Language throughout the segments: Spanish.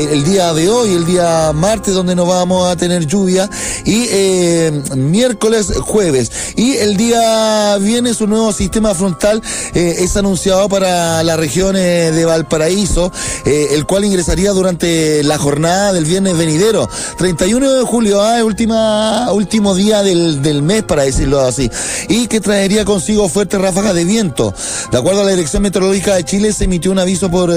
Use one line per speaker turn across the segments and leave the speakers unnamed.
el día de hoy, el día martes, donde no vamos a tener lluvia, y miércoles, jueves. Y el día viernes un nuevo sistema frontal es anunciado para la región de Valparaíso, el cual ingresaría durante la jornada del viernes venidero, 31 de julio, último día del mes, para decirlo así, y que traería consigo fuertes ráfagas de viento. De acuerdo a la Dirección Meteorológica de Chile, se emitió un aviso por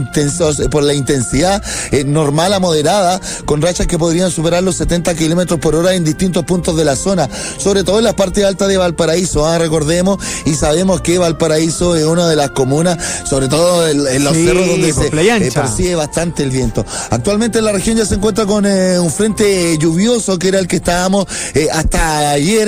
la intensidad normal a moderada, con rachas que podrían superar los 70 kilómetros por hora en distintos puntos de la zona, sobre todo en las partes altas de Valparaíso. Recordemos y sabemos que Valparaíso es una de las comunas, sobre todo en los cerros, donde se percibe bastante el viento. Actualmente la región ya se encuentra con un frente lluvioso, que era el que estábamos hasta ayer,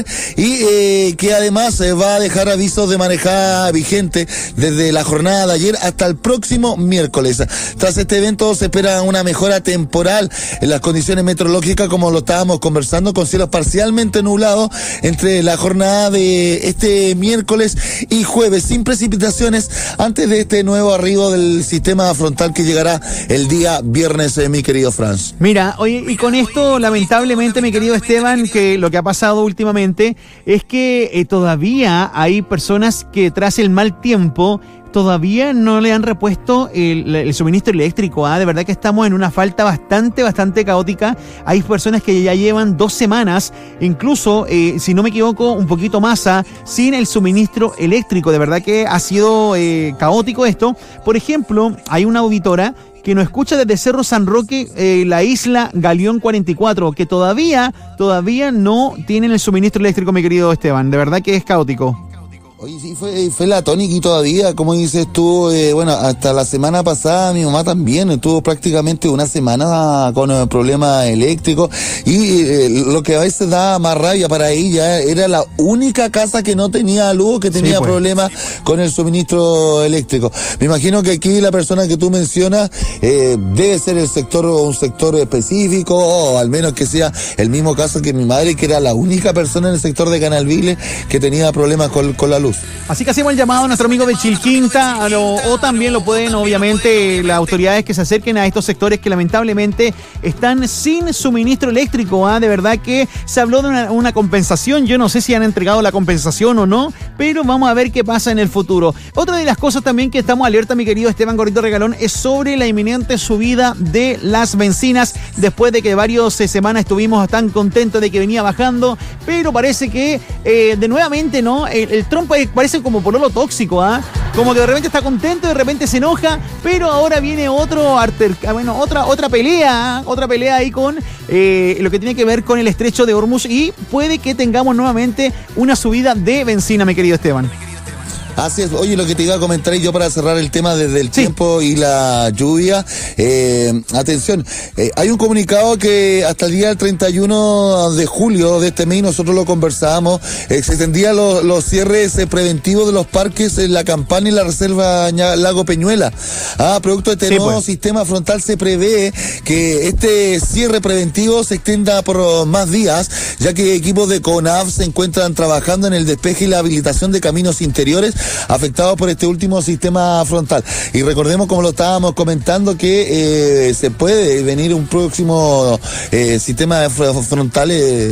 y que además va a dejar avisos de marejada vigente desde la jornada de ayer hasta el próximo miércoles. Tras este evento se espera una mejora temporal en las condiciones meteorológicas, como lo estábamos conversando, con cielos parcialmente nublados entre la jornada de este miércoles y jueves, sin precipitaciones antes de este nuevo arribo del sistema frontal que llegará el día viernes, mi querido Franz.
Mira, oye, y con esto, lamentablemente, mi querido Esteban, que lo que ha pasado últimamente es que todavía hay personas que tras el mal tiempo todavía no le han repuesto el suministro eléctrico. De verdad que estamos en una falta bastante caótica. Hay personas que ya llevan 2 semanas, incluso, si no me equivoco, un poquito más, sin el suministro eléctrico. De verdad que ha sido caótico esto. Por ejemplo, hay una auditora que nos escucha desde Cerro San Roque, la isla Galeón 44, que todavía no tienen el suministro eléctrico, mi querido Esteban. De verdad que es caótico.
Oye, sí, fue la tónica, y todavía, como dices tú, hasta la semana pasada mi mamá también estuvo prácticamente una semana con problemas eléctricos, y lo que a veces da más rabia para ella, era la única casa que no tenía luz, que tenía problemas con el suministro eléctrico. Me imagino que aquí la persona que tú mencionas debe ser un sector específico, o al menos que sea el mismo caso que mi madre, que era la única persona en el sector de Canalville que tenía problemas con la luz.
Así que hacemos el llamado a nuestro amigo de Chilquinta, o también lo pueden, obviamente, las autoridades que se acerquen a estos sectores que lamentablemente están sin suministro eléctrico. De verdad que se habló de una compensación. Yo no sé si han entregado la compensación o no, pero vamos a ver qué pasa en el futuro. Otra de las cosas también que estamos alerta, mi querido Esteban Gordito Regalón, es sobre la inminente subida de las bencinas, después de que varias semanas estuvimos tan contentos de que venía bajando, pero parece que de nuevamente, ¿no? El Trump parece como pololo tóxico, como que de repente está contento, de repente se enoja, pero ahora viene otra pelea ahí con lo que tiene que ver con el estrecho de Hormuz, y puede que tengamos nuevamente una subida de benzina, mi querido Esteban.
Así es. Oye, lo que te iba a comentar yo para cerrar el tema desde el tiempo y la lluvia, atención, hay un comunicado que hasta el día del 31 de julio de este mes, nosotros lo conversábamos, se extendían los cierres preventivos de los parques en La Campana y la Reserva Lago Peñuela. Producto de este nuevo sistema frontal, se prevé que este cierre preventivo se extienda por más días, ya que equipos de CONAF se encuentran trabajando en el despeje y la habilitación de caminos interiores afectados por este último sistema frontal. Y recordemos, como lo estábamos comentando, que se puede venir un próximo sistema frontal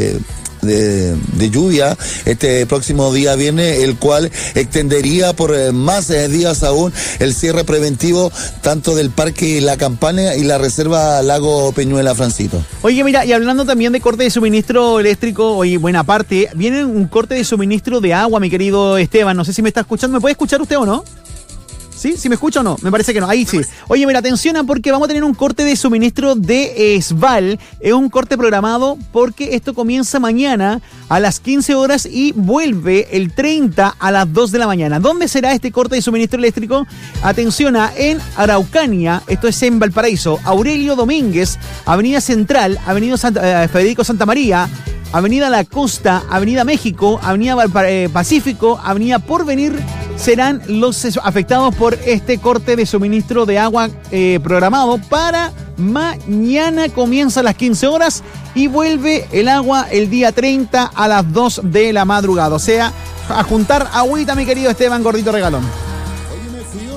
de lluvia este próximo día viernes, el cual extendería por más días aún el cierre preventivo tanto del Parque La Campana y la Reserva Lago Peñuela, Francito.
Oye, mira, y hablando también de corte de suministro eléctrico, oye, buena parte, viene un corte de suministro de agua, mi querido Esteban, no sé si me está escuchando, ¿me puede escuchar usted o no? ¿Sí? ¿Sí me escucha o no? Me parece que no. Ahí sí. Oye, mira, atención, porque vamos a tener un corte de suministro de Esval. Es un corte programado porque esto comienza mañana a las 15 horas y vuelve el 30 a las 2 de la mañana. ¿Dónde será este corte de suministro eléctrico? Atención, en Araucanía, esto es en Valparaíso, Aurelio Domínguez, Avenida Central, Avenida Federico Santa María, Avenida La Costa, Avenida México, Avenida Pacífico, Avenida Porvenir, serán los afectados por este corte de suministro de agua programado para mañana. Comienza a las 15 horas y vuelve el agua el día 30 a las 2 de la madrugada. O sea, a juntar agüita, mi querido Esteban Gordito Regalón.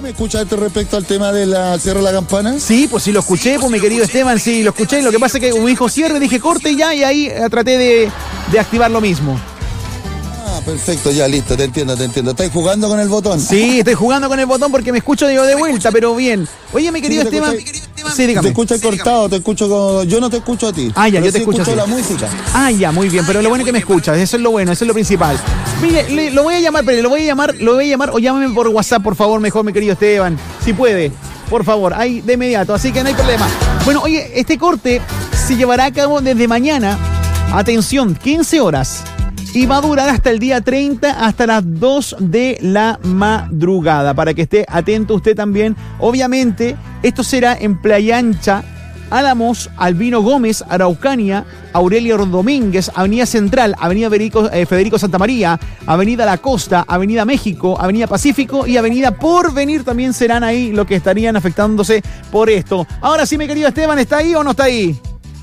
¿Me escuchaste respecto al tema del Cerro de la Campana?
Sí, pues sí lo escuché, pues mi querido Esteban, sí lo escuché. Lo que pasa es que me dijo cierre, dije corte ya, y ahí traté de activar lo mismo.
Ah, perfecto, ya listo, te entiendo. ¿Estás jugando con el botón?
Sí, estoy jugando con el botón porque me escucho de vuelta, pero bien. Oye, mi querido Esteban. Sí, dígame.
Te escucho cortado, yo no te escucho a ti.
Ah, ya, yo te escucho a ti.
La música.
Ah, ya, muy bien, pero lo bueno es que me escuchas, eso es lo bueno, eso es lo principal. Mire, lo voy a llamar, pero lo voy a llamar o llámame por WhatsApp, por favor, mejor, mi querido Esteban. Si puede, por favor, ahí de inmediato, así que no hay problema. Bueno, oye, este corte se llevará a cabo desde mañana, atención, 15 horas. Y va a durar hasta el día 30, hasta las 2 de la madrugada, para que esté atento usted también. Obviamente, esto será en Playa Ancha, Álamos, Albino Gómez, Araucanía, Aurelio Domínguez, Avenida Central, Avenida Federico Santa María, Avenida La Costa, Avenida México, Avenida Pacífico y Avenida Porvenir también serán ahí los que estarían afectándose por esto. Ahora sí, mi querido Esteban, ¿está ahí o no está ahí?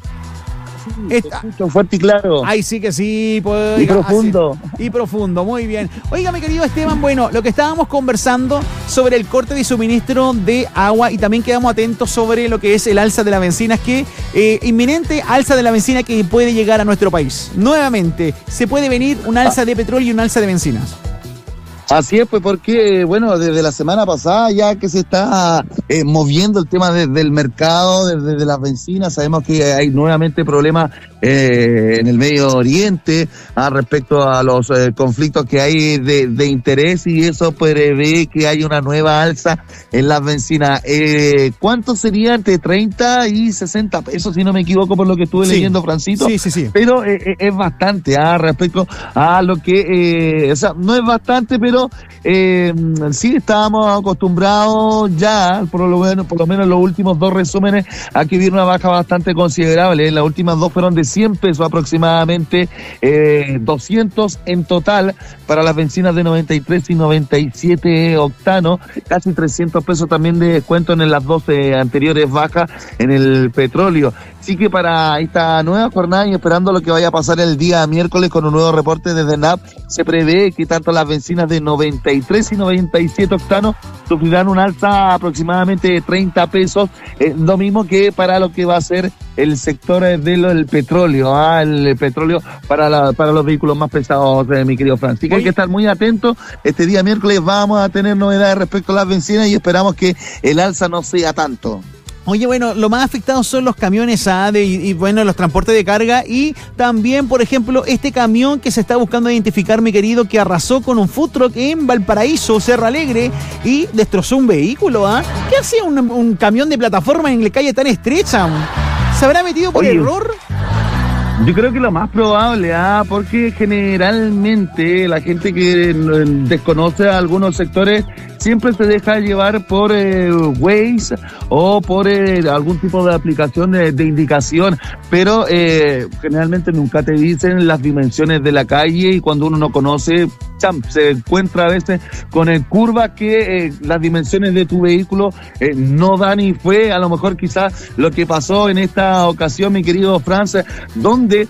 Te escucho fuerte y claro.
Ay, sí que sí. Pues,
y profundo.
Y profundo, muy bien. Oiga, mi querido Esteban, bueno, lo que estábamos conversando sobre el corte de suministro de agua y también quedamos atentos sobre lo que es el alza de la bencina, que inminente alza de la bencina que puede llegar a nuestro país. Nuevamente, se puede venir un alza de petróleo y un alza de bencinas.
Así es, pues porque, bueno, desde la semana pasada ya que se está moviendo el tema del mercado, desde las bencinas, sabemos que hay nuevamente problemas en el Medio Oriente respecto a los conflictos que hay de interés, y eso prevé que hay una nueva alza en las bencinas. ¿Cuánto sería? Entre 30 y 60 pesos, si no me equivoco, por lo que estuve leyendo, Francito.
Sí.
Pero es bastante respecto a lo que, o sea, no es bastante, pero sí estábamos acostumbrados ya, por lo menos en los últimos dos resúmenes, a que hubiera una baja bastante considerable. Las últimas dos fueron de 100 pesos aproximadamente, 200 en total para las bencinas de 93 y 97 octanos, casi 300 pesos también de descuento en las 12 anteriores bajas en el petróleo. Así que para esta nueva jornada, y esperando lo que vaya a pasar el día miércoles con un nuevo reporte desde NAP, se prevé que tanto las bencinas de 93 y 97 octanos sufrirán un alza aproximadamente de 30 pesos, lo mismo que para lo que va a ser el sector del petróleo, el petróleo para los vehículos más pesados, mi querido Fran. Así que hay que estar muy atentos. Este día miércoles vamos a tener novedades respecto a las bencinas y esperamos que el alza no sea tanto.
Oye, bueno, lo más afectados son los camiones y bueno, los transportes de carga, y también, por ejemplo, este camión que se está buscando identificar, mi querido, que arrasó con un food truck en Valparaíso, Cerro Alegre, y destrozó un vehículo. ¿Qué hacía un camión de plataforma en la calle tan estrecha? ¿Se habrá metido por error?
Yo creo que lo más probable, porque generalmente la gente que desconoce algunos sectores siempre se deja llevar por Waze o por algún tipo de aplicación de indicación, pero generalmente nunca te dicen las dimensiones de la calle, y cuando uno no conoce, se encuentra a veces con curvas que las dimensiones de tu vehículo no dan, y fue a lo mejor quizás lo que pasó en esta ocasión, mi querido Franz, donde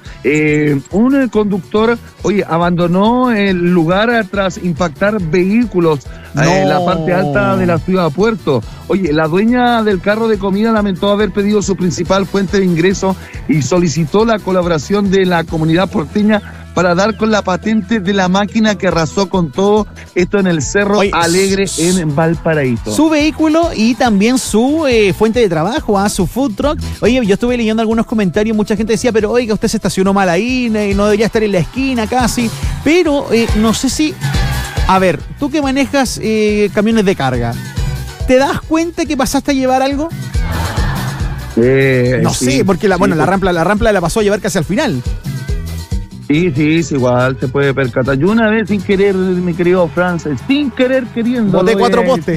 un conductor, abandonó el lugar tras impactar vehículos en la parte alta de la ciudad de Puerto. La dueña del carro de comida lamentó haber perdido su principal fuente de ingreso y solicitó la colaboración de la comunidad porteña para dar con la patente de la máquina que arrasó con todo esto en el Cerro Alegre en Valparaíso.
Su vehículo y también su fuente de trabajo, su food truck. Oye, yo estuve leyendo algunos comentarios, mucha gente decía, pero oiga, usted se estacionó mal ahí, no debería estar en la esquina casi, pero no sé si... A ver, tú que manejas camiones de carga, ¿te das cuenta que pasaste a llevar algo? No sé, porque la rampa la pasó a llevar casi al final.
Sí, igual se puede percatar. Yo una vez sin querer, mi querido Francis, sin querer queriendo.
Boté 4 postes.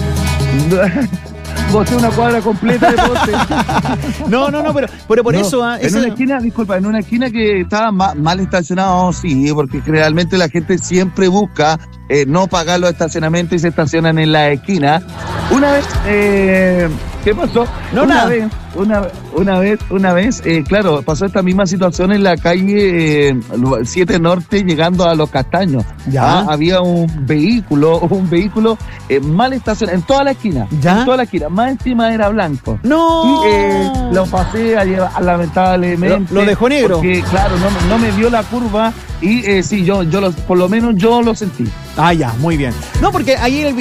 Boté una cuadra completa de postes.
No, pero por eso...
En una esquina que estaba mal estacionado, sí, porque realmente la gente siempre busca no pagar los estacionamientos y se estacionan en la esquina. Una vez, ¿qué pasó? Una vez, claro, pasó esta misma situación en la calle 7 Norte llegando a Los Castaños.
Ya.
Había un vehículo mal estacionado en toda la esquina.
¿Ya?
En toda la esquina. Más encima era blanco.
¡No!
Y lo pasé a llevar, lamentablemente.
¿Lo dejó negro?
Porque, claro, no me dio la curva y sí, por lo menos yo lo sentí.
Ah, ya, muy bien. No, porque ahí en el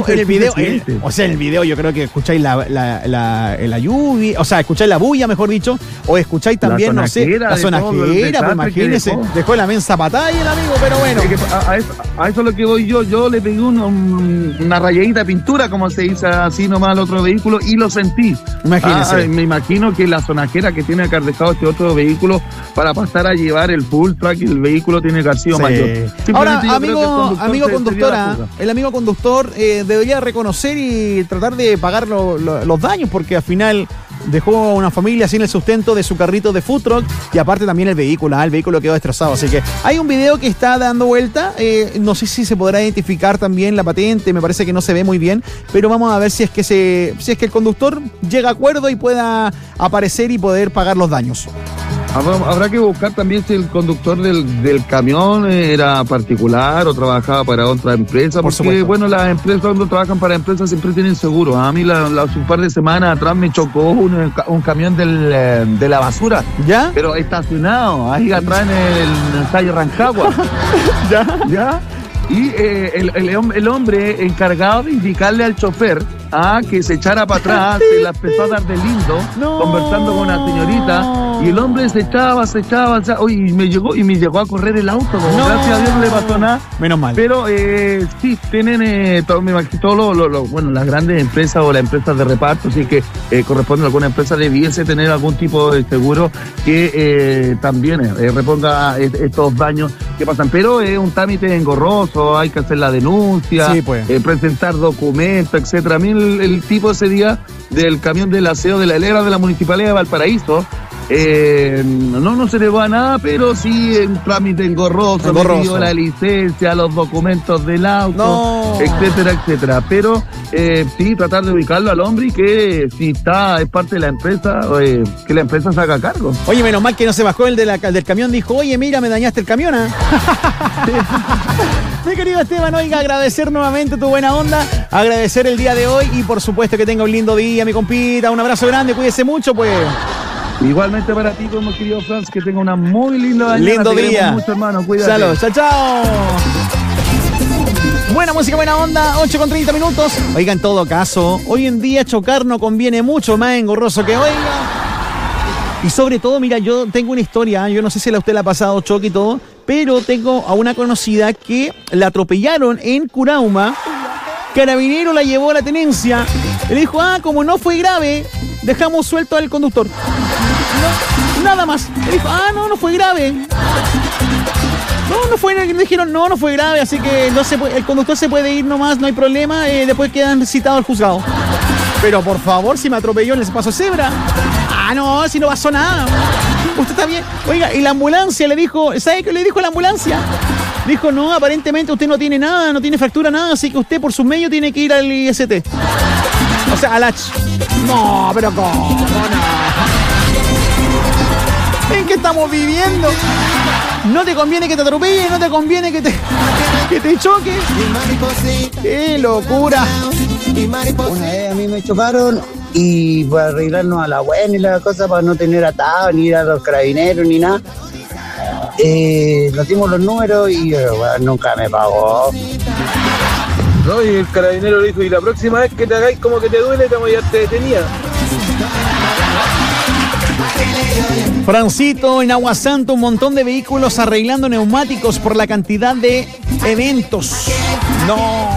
video, yo creo que escucháis la lluvia, o sea, escucháis la bulla, mejor dicho, o escucháis también, no sé, la sonajera, pues imagínense, dejó la mensa patada y el amigo, pero bueno.
A eso es lo que voy yo le pegué una rayadita de pintura, como se dice así nomás al otro vehículo, y lo sentí.
Imagínense.
Me imagino que la sonajera que tiene que haber dejado este otro vehículo para pasar a llevar el full track, el vehículo tiene que haber sido mayor.
Ahora, amigo conductora, el amigo conductor debería reconocer y tratar de pagar los daños, porque al final dejó a una familia sin el sustento de su carrito de food truck y aparte también el vehículo quedó destrozado. Así que hay un video que está dando vuelta, no sé si se podrá identificar también la patente, me parece que no se ve muy bien, pero vamos a ver si es que el conductor llega a acuerdo y pueda aparecer y poder pagar los daños.
Habrá que buscar también si el conductor del camión era particular o trabajaba para otra empresa, porque bueno, las empresas cuando trabajan para empresas siempre tienen seguro. A mí hace un par de semanas atrás me chocó un camión de la basura,
¿ya?
Pero estacionado ahí atrás en el calle Rancagua. ¿Ya? Y el hombre encargado de indicarle al chofer que se echara para atrás, se la empezó a dar de lindo, conversando con una señorita, y el hombre se echaba, y me llegó a correr el auto, gracias a Dios no le pasó nada.
Menos mal.
Pero sí, tienen, me imagino, bueno, las grandes empresas o las empresas de reparto, sí que corresponde a alguna empresa, debiese tener algún tipo de seguro que también reponga estos daños que pasan, pero es un trámite engorroso, hay que hacer la denuncia, sí, pues. Presentar documentos, etcétera. A mí el tipo ese día del camión del aseo de la hilera de la Municipalidad de Valparaíso, no se le va a nada, pero sí un trámite engorroso. La licencia, los documentos del auto, etcétera. Pero sí, tratar de ubicarlo al hombre y que si es parte de la empresa, que la empresa se haga cargo.
Oye, menos mal que no se bajó el del camión, dijo, oye, mira, me dañaste el camión, ¿eh? Mi querido Esteban, oiga, agradecer nuevamente tu buena onda, agradecer el día de hoy y por supuesto que tenga un lindo día, mi compita, un abrazo grande, cuídese mucho, pues.
Igualmente para ti, como querido Franz, que tenga una muy linda mañana.
Lindo día.
Mucho, hermano, cuídate.
Saludos, chao. Buena música, buena onda, 8:30 minutos. Oiga, en todo caso, hoy en día chocar no conviene mucho, más engorroso que oiga. Y sobre todo, mira, yo tengo una historia, yo no sé si a usted le ha pasado choque y todo, pero tengo a una conocida que la atropellaron en Curauma. Carabinero la llevó a la tenencia. Le dijo, como no fue grave, dejamos suelto al conductor. No, nada más. Le dijo, no fue grave. No fue, dijeron, no fue grave, así que no se puede, el conductor se puede ir nomás, no hay problema, después quedan citados al juzgado. Pero por favor, si me atropelló en el paso cebra. No, si no pasó nada. Usted está bien. Oiga, y la ambulancia le dijo, ¿sabe qué le dijo la ambulancia? Dijo, no, aparentemente usted no tiene nada, no tiene fractura, nada, así que usted por sus medios tiene que ir al IST. O sea, al H. No, pero ¿cómo? No. ¿En qué estamos viviendo? No te conviene que te atropelle, no te conviene que te choque. ¡Qué locura!
Una vez a mí me chocaron y para arreglarnos a la buena y la cosa, para no tener atado, ni ir a los carabineros, ni nada, nos dimos los números y nunca me pagó.
No, y el carabinero le dijo, y la próxima vez que te hagáis como que te duele, te voy a te detenía.
Francito, en Agua Santa, un montón de vehículos arreglando neumáticos por la cantidad de eventos. No.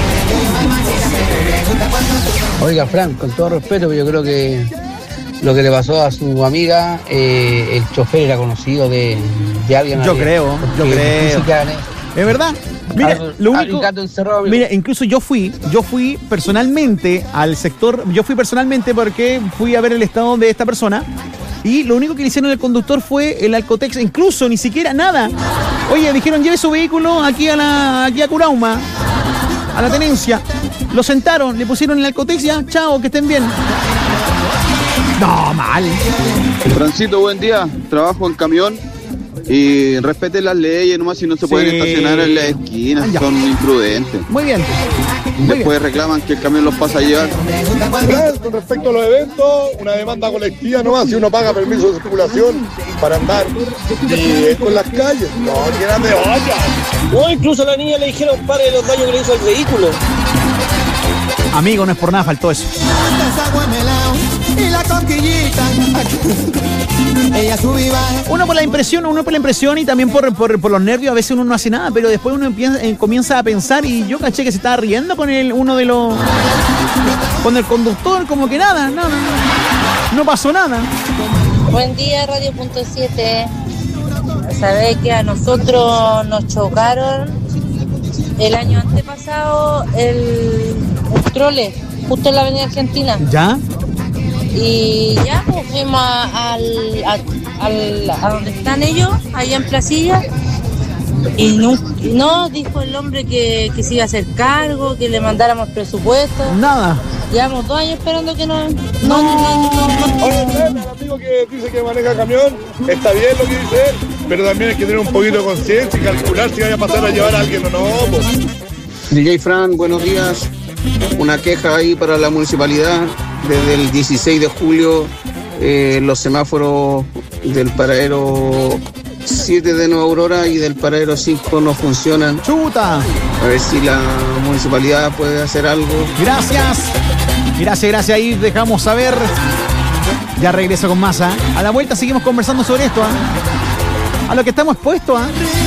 Oiga, Fran, con todo respeto, yo creo que lo que le pasó a su amiga, el chofer era conocido de alguien.
Yo creo. Es verdad. Mira, lo único, mira, incluso yo fui personalmente al sector, porque fui a ver el estado de esta persona Y lo único que le hicieron al conductor fue el alcotex, incluso ni siquiera nada. Oye, dijeron, lleve su vehículo aquí a Curauma, a la tenencia. Lo sentaron, le pusieron el alcotex, ya, chao, que estén bien. No, mal.
Francito, buen día. Trabajo en camión y respeten las leyes nomás, si no se pueden estacionar en las esquinas, son imprudentes.
Muy bien.
Después reclaman que el camión los pasa a llevar.
Con respecto a los eventos, una demanda colectiva nomás, si uno paga permiso de circulación para andar y con las calles, no quieran de olla.
O incluso a la niña le dijeron pare los daños que le hizo al vehículo.
Amigo, no es por nada, faltó eso. Uno por la impresión y también por los nervios, a veces uno no hace nada, pero después uno comienza a pensar, y yo caché que se estaba riendo con uno de los... con el conductor, como que nada, no pasó nada.
Buen día, Radio.7. Sabés que a nosotros nos chocaron el año antepasado el trole, justo en la Avenida Argentina.
¿Ya?
Y ya pues fuimos a donde están ellos, allá en Placilla, y no dijo el hombre que se iba a hacer cargo, que le mandáramos presupuesto.
Nada.
Llevamos 2 años esperando que no.
Oye, el amigo que dice que maneja camión, está bien lo que dice él, pero también hay que tener un poquito de conciencia y calcular si vaya a pasar a llevar a alguien o no. Pues.
DJ Fran, buenos días. Una queja ahí para la municipalidad. Desde el 16 de julio los semáforos del paradero 7 de Nueva Aurora y del paradero 5 no funcionan.
¡Chuta!
A ver si la municipalidad puede hacer algo.
Gracias. Ahí dejamos saber. Ya regreso con más. A la vuelta seguimos conversando sobre esto. A lo que estamos expuestos.